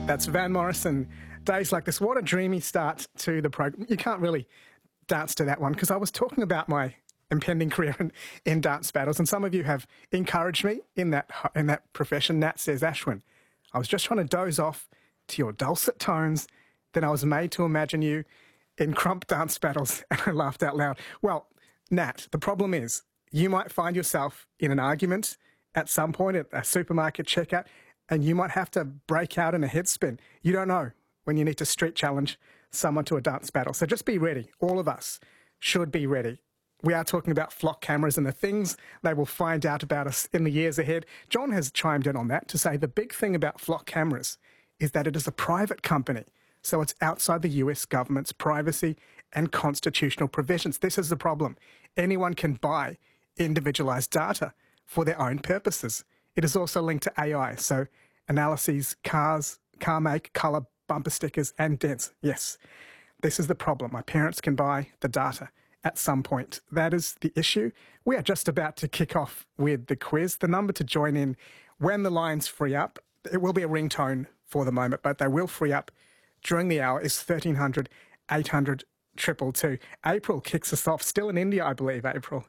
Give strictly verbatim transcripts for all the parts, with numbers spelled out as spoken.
That's Van Morrison. Days like this. What a dreamy start to the program. You can't really dance to that one because I was talking about my impending career in, in dance battles, and some of you have encouraged me in that in that profession. Nat says, Ashwin, I was just trying to doze off to your dulcet tones, then I was made to imagine you in crump dance battles, and I laughed out loud. Well, Nat, the problem is you might find yourself in an argument at some point at a supermarket checkout, and you might have to break out in a head spin. You don't know when you need to street challenge someone to a dance battle. So just be ready. All of us should be ready. We are talking about flock cameras and the things they will find out about us in the years ahead. John has chimed in on that to say the big thing about flock cameras is that it is a private company. So it's outside the U S government's privacy and constitutional provisions. This is the problem. Anyone can buy individualized data for their own purposes. It is also linked to A I, so analyses, cars, car make, colour, bumper stickers and dents. Yes, this is the problem. My parents can buy the data at some point. That is the issue. We are just about to kick off with the quiz. The number to join in when the lines free up, it will be a ringtone for the moment, but they will free up during the hour, is thirteen hundred, eight hundred, two two two. April kicks us off. Still in India, I believe, April.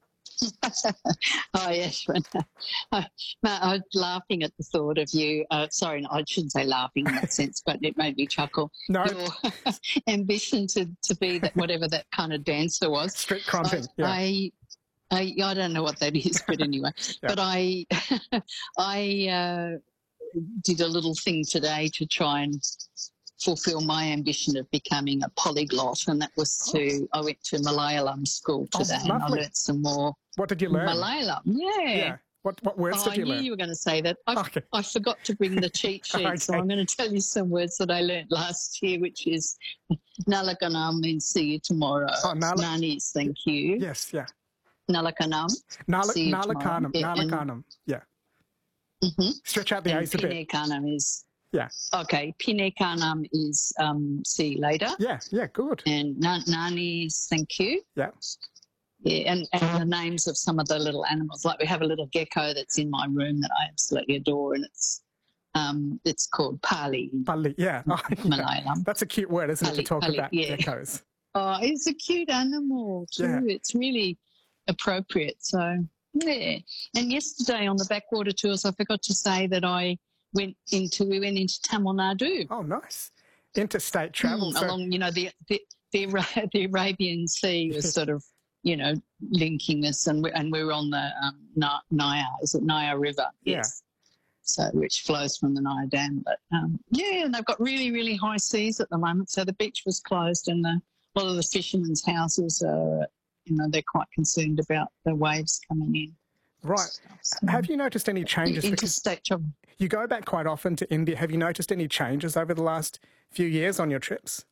Oh, yes. I was laughing at the thought of you. Uh, sorry, I shouldn't say laughing in that sense, but it made me chuckle. No. Your ambition to, to be that whatever that kind of dancer was. Street crumping, yeah. I, I, I don't know what that is, but anyway. Yeah. But I, I uh, did a little thing today to try and fulfill my ambition of becoming a polyglot, and that was to, I went to Malayalam school today, oh, and I learnt some more. What did you learn? Malayalam, yeah. Yeah. What, what words oh, did you learn? I knew you were going to say that. I, okay. I forgot to bring the cheat sheet, okay. So I'm going to tell you some words that I learnt last year, which is Nalakanam means see you tomorrow. Oh, Nala- Nanis, thank you. Yes, yeah. Nalakanam, Nala- see you Nalakanam, tomorrow. Nalakanam, yeah. Mm-hmm. Stretch out the A's a bit. Pinekanam is... Yeah. Okay. Pinekanam is um, see you later. Yeah, yeah, good. And Nani's thank you. Yeah. Yeah, and, and the names of some of the little animals. Like we have a little gecko that's in my room that I absolutely adore, and it's um, it's called Pali. Pali, yeah. Oh, Malayalam. Yeah. That's a cute word, isn't Pali, it, to talk Pali, about yeah. geckos? Oh, it's a cute animal too. Yeah. It's really appropriate. So, yeah. And yesterday on the backwater tours, I forgot to say that I went into, we went into Tamil Nadu. Oh, nice. Interstate travel. Mm, so... Along, you know, the, the, the, the Arabian Sea was sort of, you know, linking us, and we, and we were on the um, Naya, is it Naya River? Yes. Yeah. So, which flows from the Naya Dam. But, um, yeah, and they've got really, really high seas at the moment. So the beach was closed, and the, a lot of the fishermen's houses are, you know, they're quite concerned about the waves coming in. Right. So, have you noticed any changes? Interstate travel. You go back quite often to India. Have you noticed any changes over the last few years on your trips?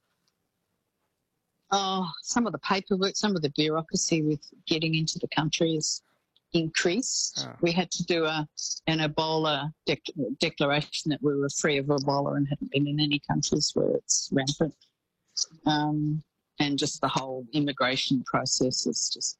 Oh, some of the paperwork, some of the bureaucracy with getting into the country has increased. Oh. We had to do a an Ebola dec- declaration that we were free of Ebola and hadn't been in any countries where it's rampant. Um, and just the whole immigration process is just